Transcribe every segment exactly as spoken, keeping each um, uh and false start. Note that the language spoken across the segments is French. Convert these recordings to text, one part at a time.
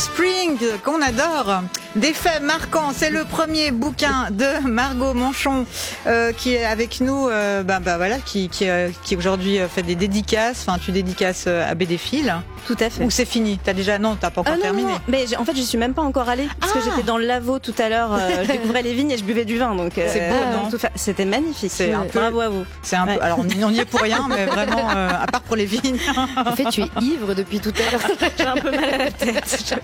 Spring, qu'on adore. Des faits marquants, c'est le premier bouquin de Margot Manchon euh, qui est avec nous, euh, bah, bah voilà, qui qui, euh, qui aujourd'hui fait des dédicaces. Enfin, tu dédicaces à Bédéphile. Tout à fait. Ou c'est fini? T'as déjà non, t'as pas encore ah, non, terminé. Non, mais en fait, je suis même pas encore allée parce ah. que j'étais dans le Lavaux tout à l'heure. Euh, je découvrais les vignes et je buvais du vin, donc c'est euh, beau, non? Tout fait. C'était magnifique. C'est un peu. Bravo à vous. C'est un ouais. peu. Alors on y est pour rien, mais vraiment, euh, à part pour les vignes. En fait, tu es ivre depuis tout à l'heure. J'ai un peu mal à la tête.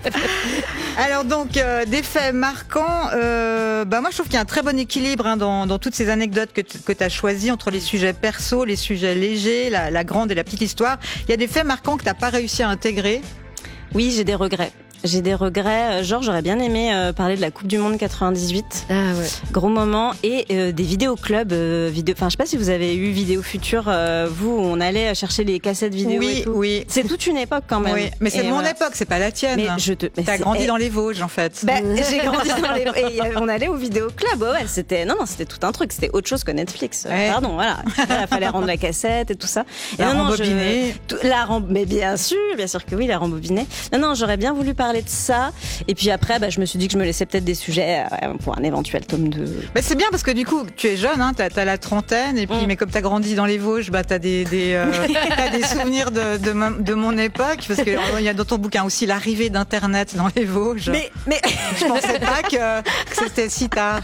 Alors donc euh, des faits marquants. Euh, bah moi je trouve qu'il y a un très bon équilibre hein, dans, dans toutes ces anecdotes que que tu as choisies entre les sujets perso, les sujets légers, la, la grande et la petite histoire. Il y a des faits marquants que t'as pas réussi à intégrer. Oui, j'ai des regrets. J'ai des regrets. Genre, j'aurais bien aimé euh, parler de la Coupe du Monde quatre-vingt-dix-huit. Ah ouais. Gros moment. Et euh, des vidéoclubs. Euh, vidéo... Enfin, je sais pas si vous avez eu Vidéo Future, euh, vous, où on allait chercher les cassettes vidéo oui, et tout. Oui, c'est toute une époque quand même. Oui, mais c'est et mon voilà. époque, c'est pas la tienne. Mais je te... T'as grandi et... dans les Vosges, en fait. Bah, j'ai grandi dans les... Et on allait au vidéoclub. Ouais, ouais, c'était... Non, non, c'était tout un truc. C'était autre chose que Netflix. Ouais. Pardon, voilà. Il fallait rendre la cassette et tout ça. Et la non, rembobiner. Je... La rem... Mais bien sûr, bien sûr que oui, la rembobiner. Non, non, j'aurais bien voulu parler de ça. Et puis après, bah, je me suis dit que je me laissais peut-être des sujets pour un éventuel tome deux. Bah, c'est bien parce que du coup, tu es jeune, hein, t'as, t'as la trentaine, et puis, mm. mais comme t'as grandi dans les Vosges, bah, t'as des, des, euh, t'as des souvenirs de, de, ma, de mon époque, parce que il y a dans ton bouquin aussi l'arrivée d'Internet dans les Vosges. Mais, mais, je pensais pas que, que c'était si tard.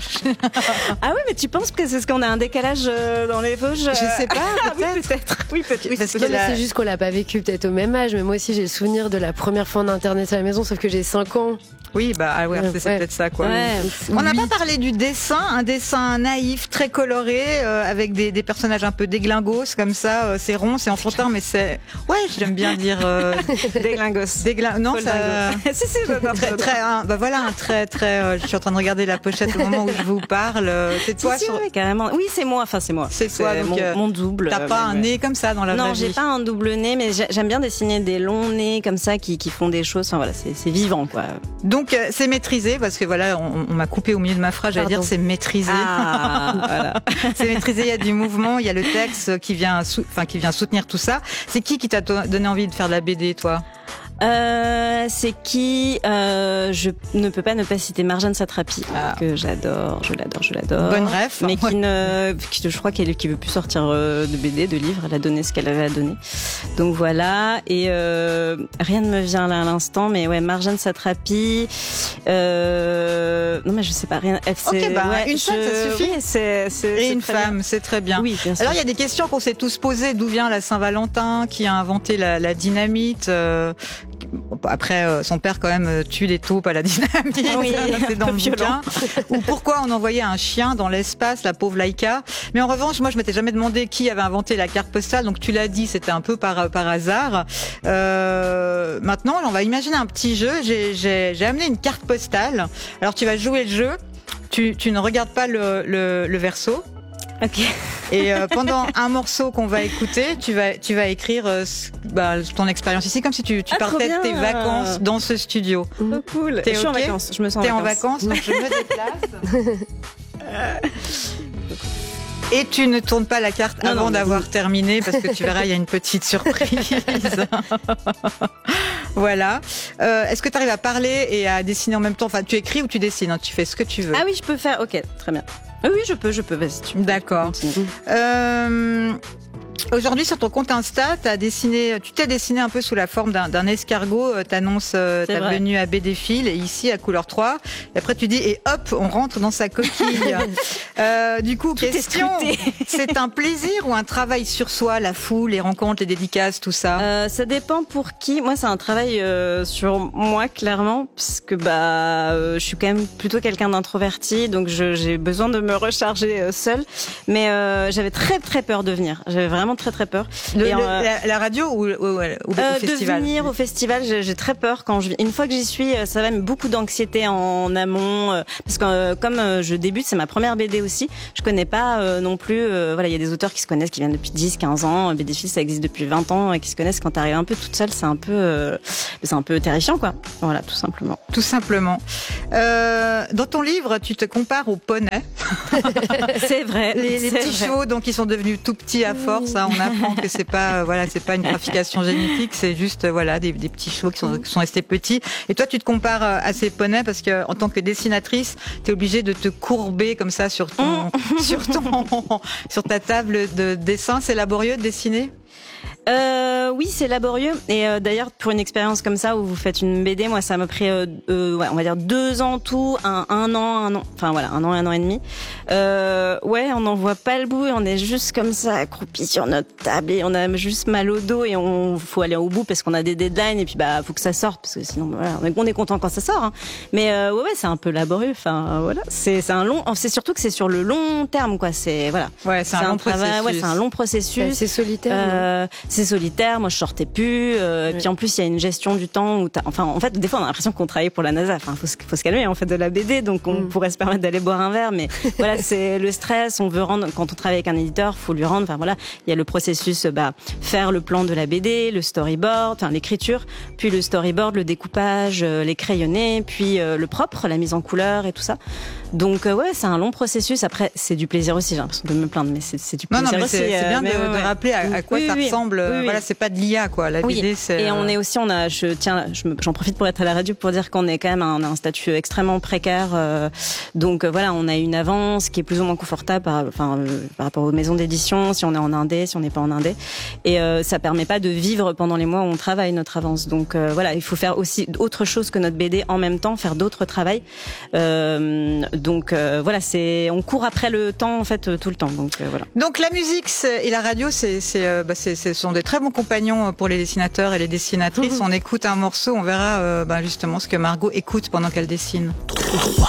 Ah oui, mais tu penses que c'est ce qu'on a un décalage dans les Vosges? Je sais pas, peut-être. oui, peut-être. Oui, peut-être. Oui, parce que la... c'est juste qu'on l'a pas vécu peut-être au même âge, mais moi aussi j'ai le souvenir de la première fois d'Internet à la maison, sauf que j'ai cinq ans. Oui, bah ah ouais, c'est, c'est ouais. peut-être ça quoi. Ouais. On n'a pas parlé du dessin, un dessin naïf, très coloré, euh, avec des, des personnages un peu déglingos comme ça. Euh, c'est rond, c'est enfantin, mais c'est ouais, j'aime bien dire euh... déglingos. Déglin... Non, ça. si si. Très, très, un, bah voilà, un très très. Euh, je suis en train de regarder la pochette au moment où je vous parle. Euh, c'est toi, si, si, sur... oui, carrément. Oui, c'est moi. Enfin, c'est moi. C'est toi, c'est donc, mon, euh, mon double. T'as pas un ouais. nez comme ça dans la non, vraie vie. Non, j'ai pas un double nez, mais j'aime bien dessiner des longs nez comme ça qui qui font des choses. Enfin voilà, c'est c'est vivant quoi. Donc euh, c'est maîtrisé. Parce que voilà, on, on m'a coupé au milieu de ma phrase, j'allais Pardon. dire c'est maîtrisé. Ah, voilà. C'est maîtrisé, il y a du mouvement, il y a le texte qui vient, sou... enfin qui vient soutenir tout ça. C'est qui qui t'a donné envie de faire de la B D, toi? Euh, c'est qui euh, je ne peux pas ne pas citer Marjane Satrapi ah. que j'adore, je l'adore, je l'adore. Bonne ref. Mais qui ouais. ne, qui, je crois qu'elle qui veut plus sortir de B D, de livres. Elle a donné ce qu'elle avait à donner. Donc voilà. Et euh, rien ne me vient là à l'instant, mais ouais, Marjane Satrapi. Euh, non mais je sais pas rien. Elle, ok, bah ouais, une je, femme, ça suffit. Oui, c'est, c'est, Et c'est une très femme, bien. c'est très bien. Oui, bien sûr. Alors il y a des questions qu'on s'est tous posées. D'où vient la Saint-Valentin? Qui a inventé la, la dynamite? euh, Après, euh, son père quand même tue les taupes à la dynamite. Oui, c'est dans le bouquin. Ou pourquoi on envoyait un chien dans l'espace, la pauvre Laïka. Mais en revanche, moi, je m'étais jamais demandé qui avait inventé la carte postale. Donc tu l'as dit, c'était un peu par par hasard. Euh, maintenant, on va imaginer un petit jeu. J'ai j'ai j'ai amené une carte postale. Alors tu vas jouer le jeu. Tu tu ne regardes pas le le, le verso. Ok. Et euh, pendant un morceau qu'on va écouter, tu vas tu vas écrire euh, bah, ton expérience ici, comme si tu, tu ah, partais de tes vacances dans ce studio. Trop cool. T'es je suis okay? en vacances. Je me sens T'es en en vacances, vacances. donc je me déplace. Et tu ne tournes pas la carte non, avant non, d'avoir non. terminé, parce que tu verras, il y a une petite surprise. Voilà. Euh, est-ce que tu arrives à parler et à dessiner en même temps? Enfin, tu écris ou tu dessines, hein, tu fais ce que tu veux. Ah oui, je peux faire. Ok, très bien. Oui, oui, je peux, je peux. Vas-y, tu peux. D'accord. Euh, Aujourd'hui, sur ton compte Insta, t'as dessiné, tu t'es dessiné un peu sous la forme d'un, d'un escargot. T'annonces euh, ta vrai. venue à Bédéphile, et ici à couleur trois. Et après, tu dis, et hop, on rentre dans sa coquille. euh, du coup, tout question, c'est un plaisir ou un travail sur soi, la foule, les rencontres, les dédicaces, tout ça? euh, Ça dépend pour qui. Moi, c'est un travail euh, sur moi, clairement, parce que bah, euh, je suis quand même plutôt quelqu'un d'introverti, donc je, j'ai besoin de me recharger euh, seule. Mais euh, j'avais très très peur de venir. J'avais vraiment très très peur. Le, Et, le, euh, la, la radio ou, ou, ou euh, au festival? De venir au festival, j'ai, j'ai très peur quand je une fois que j'y suis, ça va, mais beaucoup d'anxiété en amont, euh, parce que euh, comme euh, je débute, c'est ma première B D aussi. Je connais pas euh, non plus. Euh, voilà, il y a des auteurs qui se connaissent, qui viennent depuis dix, quinze ans. Bédéphile, ça existe depuis vingt ans, et qui se connaissent. Quand t'arrives un peu toute seule, c'est un peu, euh, c'est un peu terrifiant, quoi. Voilà, tout simplement. Tout simplement. Euh, dans ton livre, tu te compares aux poneys. C'est vrai. Les, les c'est petits vrai. chevaux, donc, ils sont devenus tout petits à force. Hein. là, on apprend que c'est pas, euh, voilà, c'est pas une trafication génétique, c'est juste, euh, voilà, des, des petits chevaux qui sont, qui sont restés petits. Et toi, tu te compares euh, à ces poneys parce que en tant que dessinatrice, t'es obligée de te courber comme ça sur ton, sur ton, sur ta table de dessin. C'est laborieux de dessiner? Euh, oui, c'est laborieux. Et euh, d'ailleurs, pour une expérience comme ça où vous faites une B D, moi, ça m'a pris, euh, euh, ouais, on va dire deux ans tout, un, un an, un an, enfin voilà, un an, un an et demi. Euh, ouais, on n'en voit pas le bout et on est juste comme ça accroupi sur notre table et on a juste mal au dos et on faut aller au bout parce qu'on a des deadlines et puis bah faut que ça sorte parce que sinon voilà, on est, on est content quand ça sort. Hein. Mais euh, ouais, ouais, c'est un peu laborieux. Enfin voilà, c'est c'est un long, c'est surtout que c'est sur le long terme quoi. C'est voilà. Ouais, c'est, c'est un, un long travail, processus. Ouais, c'est un long processus. C'est solitaire. Euh, c'est solitaire. Moi, je sortais plus. Euh, oui. Puis en plus, il y a une gestion du temps où t'as... Enfin, en fait, des fois, on a l'impression qu'on travaille pour la NASA. Enfin, faut se, faut se calmer en fait de la B D. Donc, on mm. pourrait se permettre d'aller boire un verre. Mais voilà, c'est le stress. On veut rendre. Quand on travaille avec un éditeur, faut lui rendre. Enfin voilà, il y a le processus. Bah, faire le plan de la B D, le storyboard, enfin l'écriture, puis le storyboard, le découpage, euh, les crayonnés, puis euh, le propre, la mise en couleur et tout ça. Donc euh, ouais, c'est un long processus. Après, c'est du plaisir aussi. J'ai l'impression de me plaindre, mais c'est, c'est du plaisir non, non, mais aussi. C'est, c'est bien euh, de, ouais, de ouais. rappeler à, à quoi oui, ça oui, ressemble. Oui, oui. Voilà, c'est pas de l'I A, quoi. La oui. B D, c'est. Et on est aussi, on a, je tiens, je me, j'en profite pour être à la radio pour dire qu'on est quand même un, un statut extrêmement précaire. Euh, donc euh, voilà, on a une avance qui est plus ou moins confortable par, enfin, euh, par rapport aux maisons d'édition, si on est en indé, si on n'est pas en indé. Et euh, ça permet pas de vivre pendant les mois où on travaille notre avance. Donc euh, voilà, il faut faire aussi autre chose que notre B D en même temps, faire d'autres travails. Euh, donc euh, voilà, c'est, on court après le temps en fait tout le temps. Donc euh, voilà. Donc la musique et la radio, c'est, c'est, euh, bah, c'est, ce sont des très bons compagnons pour les dessinateurs et les dessinatrices. Mmh. On écoute un morceau, on verra euh, bah, justement ce que Margot écoute pendant qu'elle dessine.